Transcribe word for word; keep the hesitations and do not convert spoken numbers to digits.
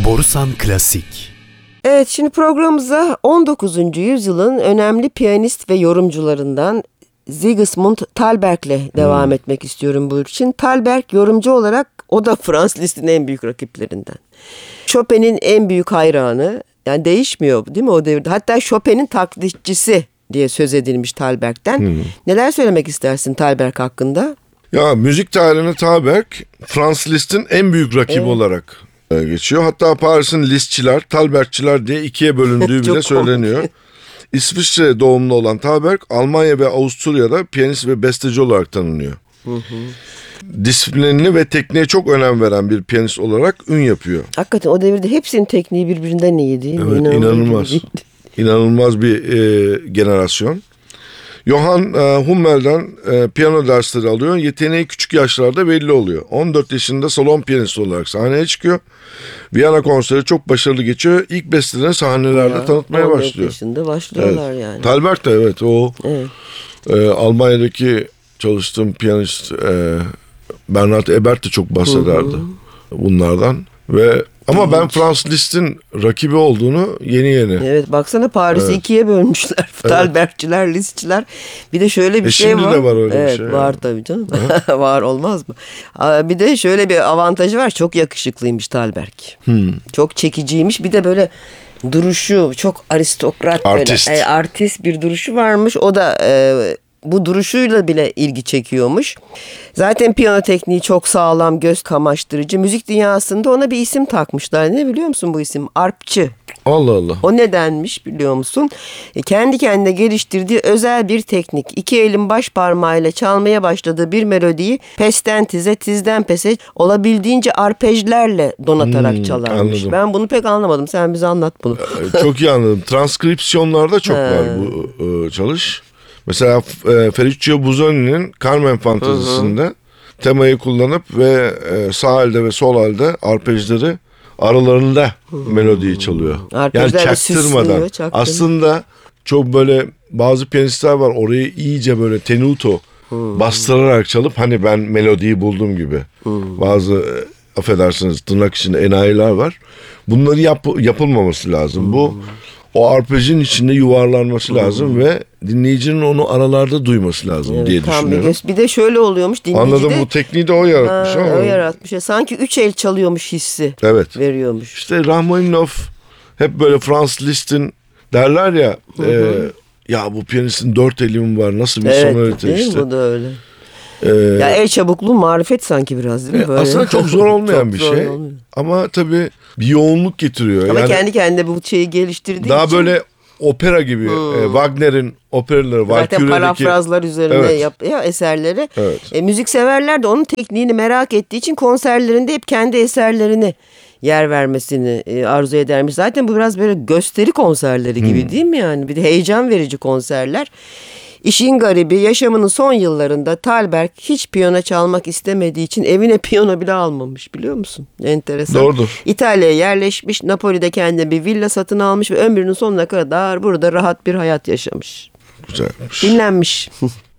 Borusan Klasik. Evet, şimdi programımıza on dokuzuncu yüzyılın önemli piyanist ve yorumcularından Sigismund Thalberg'le devam hmm. etmek istiyorum bu için. Thalberg yorumcu olarak o da Franz Liszt'in en büyük rakiplerinden. Chopin'in en büyük hayranı, yani değişmiyor değil mi o devirde? Hatta Chopin'in taklitçisi diye söz edilmiş Thalberg'den. Hmm. Neler söylemek istersin Thalberg hakkında? Ya müzik tarihine Thalberg, Franz Liszt'in en büyük rakibi evet. olarak geçiyor. Hatta Paris'in Lisztçiler, Thalbergçiler diye ikiye bölündüğü bile söyleniyor. İsviçre doğumlu olan Thalberg, Almanya ve Avusturya'da piyanist ve besteci olarak tanınıyor. Hı hı. Disiplinli ve tekniğe çok önem veren bir piyanist olarak ün yapıyor. Hakikaten o devirde hepsinin tekniği birbirinden iyi değil mi? Evet, inanılmaz. İnanılmaz, inanılmaz bir e, generasyon. Johann e, Hummel'den e, piyano dersleri alıyor. Yeteneği küçük yaşlarda belli oluyor. on dört yaşında salon piyanisti olarak sahneye çıkıyor. Viyana konseri çok başarılı geçiyor. İlk bestelerini sahnelerde ya, tanıtmaya başlıyor. on dört yaşında başlıyorlar evet. yani. Thalberg de evet o evet. E, Almanya'daki çalıştığım piyanist e, Bernhard Ebert de çok bahsederdi hı hı. bunlardan. Ve ama İlginç. Ben Franz Liszt'in rakibi olduğunu yeni yeni. Evet, baksana Paris'i evet. ikiye bölmüşler. Evet. Thalbergçiler, Lisztçiler. Bir de şöyle bir e şey şimdi var. Şimdi de var öyle evet, bir şey. Var yani. Tabii canım. Var olmaz mı? Bir de şöyle bir avantajı var. Çok yakışıklıymış Thalberg. Hmm. Çok çekiciymiş. Bir de böyle duruşu çok aristokrat. Artist. Böyle, e, artist bir duruşu varmış. O da... E, bu duruşuyla bile ilgi çekiyormuş. Zaten piyano tekniği çok sağlam, göz kamaştırıcı. Müzik dünyasında ona bir isim takmışlar. Ne biliyor musun bu isim? Arpçı. Allah Allah. O nedenmiş biliyor musun? E, kendi kendine geliştirdiği özel bir teknik. İki elin baş parmağıyla çalmaya başladığı bir melodiyi pesten tize, tizden pese olabildiğince arpejlerle donatarak hmm, çalarmış. Anladım. Ben bunu pek anlamadım. Sen bize anlat bunu. Çok iyi anladım. Transkripsiyonlarda çok var bu e, çalış. Mesela e, Ferruccio Busoni'nin Carmen Fantazisi'nde hı hı. temayı kullanıp ve e, sağ elde ve sol elde arpejleri aralarında hı hı. melodiyi çalıyor. Arpejler yani çaktırmadan. Aslında çok böyle bazı piyanistler var orayı iyice böyle tenuto hı. bastırarak çalıp hani ben melodiyi buldum gibi. Hı. Bazı e, affedersiniz tırnak içinde enayiler var. Bunları yap, yapılmaması lazım. Hı. Bu o arpejin içinde yuvarlanması hmm. lazım ve dinleyicinin onu aralarda duyması lazım evet, diye düşünüyorum. Bir, bir de şöyle oluyormuş dinleyici Anladım de, bu tekniği de o yaratmış. Ha, o yaratmış. Sanki üç el çalıyormuş hissi evet. veriyormuş. İşte Rahmaninov hep böyle Franz Liszt'in derler ya e, ya bu piyanistin dört eli mi var nasıl bir evet, sonorite işte. Evet bu da öyle. Ee, ya el çabukluğu marifet sanki biraz değil mi? Böyle? Aslında çok zor olmayan çok bir zor şey. Olmuyor. Ama tabii bir yoğunluk getiriyor. Ama yani kendi kendine bu şeyi geliştirdiği daha için. Daha böyle opera gibi hmm. e, Wagner'in operaları, zaten parafrazlar üzerine evet. yapıyor eserleri. Evet. E, müzikseverler de onun tekniğini merak ettiği için konserlerinde hep kendi eserlerini yer vermesini e, arzu edermiş. Zaten bu biraz böyle gösteri konserleri gibi hmm. değil mi yani? Bir de heyecan verici konserler. İşin garibi yaşamının son yıllarında Thalberg hiç piyano çalmak istemediği için evine piyano bile almamış biliyor musun? Enteresan. Doğrudur. İtalya'ya yerleşmiş, Napoli'de kendine bir villa satın almış ve ömrünün sonuna kadar burada rahat bir hayat yaşamış. Güzelmiş. Dinlenmiş.